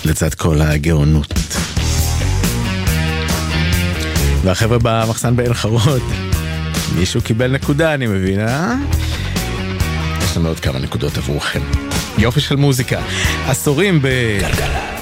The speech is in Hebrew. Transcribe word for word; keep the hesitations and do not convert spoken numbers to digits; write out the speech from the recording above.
לצד כל הגאונות. והחבר'ה במחסן באל חרוד, מישהו קיבל נקודה, אני מבין, אה? יש לנו עוד כמה נקודות עבורכם. יופי של מוזיקה. עשורים בגלגלצ.